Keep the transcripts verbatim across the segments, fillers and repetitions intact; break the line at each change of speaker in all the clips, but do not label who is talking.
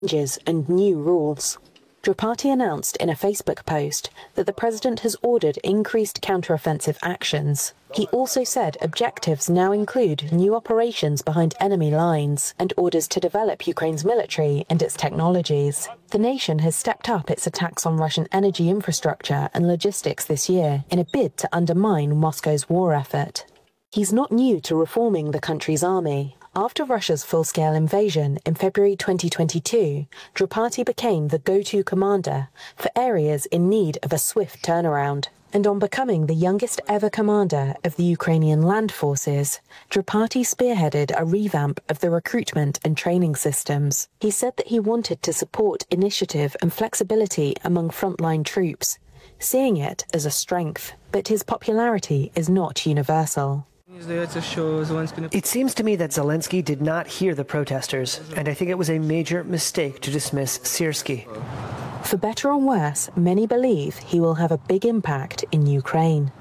changes and new rules. Drapati announced in a Facebook post that the president has ordered increased counteroffensive actions. He also said objectives now include new operations behind enemy lines and orders to develop Ukraine's military and its technologies. The nation has stepped up its attacks on Russian energy infrastructure and logistics this year in a bid to undermine Moscow's war effort. He's not new to reforming the country's army. After Russia's full-scale invasion in February twenty twenty-two, Drapati became the go-to commander for areas in need of a swift turnaround. And on becoming the youngest ever commander of the Ukrainian land forces, Drapati spearheaded a revamp of the recruitment and training systems. He said that he wanted to support initiative and flexibility among frontline troops, seeing it as a strength. But his popularity is not universal.
It seems to me that Zelensky did not hear the protesters, and I think it was a major mistake to dismiss Syrskyi.
For better or worse, many believe he will have a big impact in Ukraine.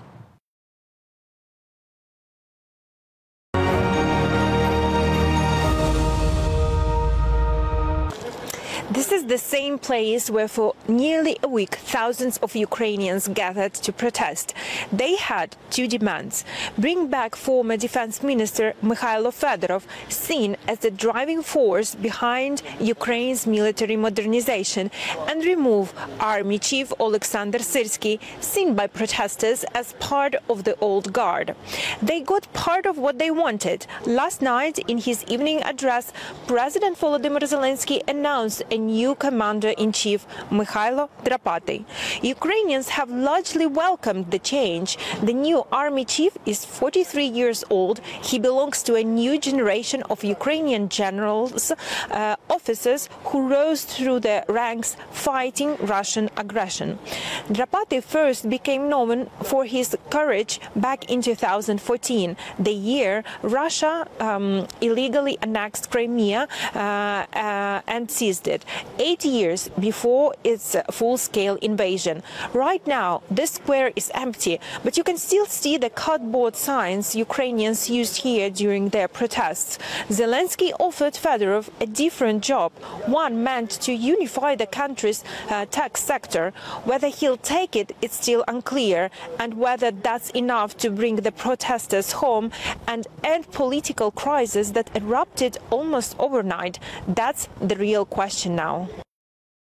This is the same place where for nearly a week thousands of Ukrainians gathered to protest. They had two demands: bring back former defense minister Mykhailo Fedorov, seen as the driving force behind Ukraine's military modernization, and remove army chief Oleksandr Syrskyi, seen by protesters as part of the old guard. They got part of what they wanted. Last night, in his evening address, President Volodymyr Zelensky announced a new commander-in-chief, Mykhailo Drapati. Ukrainians have largely welcomed the change. The new army chief is forty-three years old. He belongs to a new generation of Ukrainian generals, uh, officers who rose through the ranks fighting Russian aggression. Drapati first became known for his courage back in two thousand fourteen, the year Russia um, illegally annexed Crimea uh, uh, and seized it. Eight years before its full-scale invasion. Right now, this square is empty, but you can still see the cardboard signs Ukrainians used here during their protests. Zelensky offered Fedorov a different job, one meant to unify the country's uh, tech sector. Whether he'll take it, it's still unclear, and whether that's enough to bring the protesters home and end political crisis that erupted almost overnight. That's the real question now.